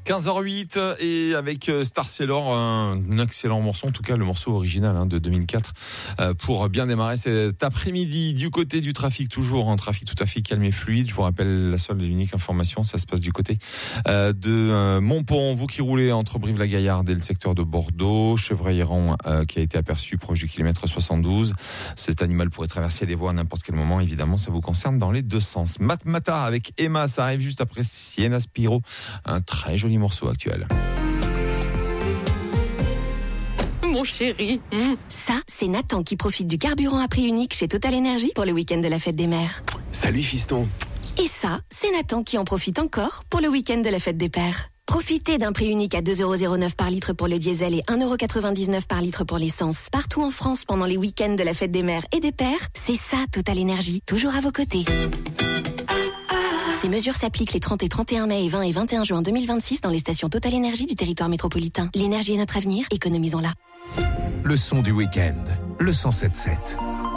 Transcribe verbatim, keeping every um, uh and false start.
quinze heures huit et avec Star Sailor, un excellent morceau, en tout cas le morceau original hein, de deux mille quatre pour bien démarrer cet après-midi. Du côté du trafic, toujours un trafic tout à fait calme et fluide. Je vous rappelle la seule et unique information, ça se passe du côté euh, de euh, Montpont. Vous qui roulez entre Brive-la-Gaillarde et le secteur de Bordeaux, Chevreuil-Héron euh, qui a été aperçu proche du kilomètre soixante-douze. Cet animal pourrait traverser les voies à n'importe quel moment. Évidemment, ça vous concerne dans les deux sens. Matmata avec Emma, ça arrive juste après Sienna Spiro. Un très joli morceau actuel. Mon chéri. Mmh. Ça, c'est Nathan qui profite du carburant à prix unique chez Total Energy pour le week-end de la fête des mères. Salut fiston. Et ça, c'est Nathan qui en profite encore pour le week-end de la fête des pères. Profitez d'un prix unique à deux euros zéro neuf par litre pour le diesel et un euro quatre-vingt-dix-neuf par litre pour l'essence. Partout en France pendant les week-ends de la fête des mères et des pères, c'est ça Total Energy, toujours à vos côtés. Ces mesures s'appliquent les trente et trente et un mai et vingt et vingt et un juin deux mille vingt-six dans les stations Total Energy du territoire métropolitain. L'énergie est notre avenir, économisons-la. Le son du week-end, le cent sept sept.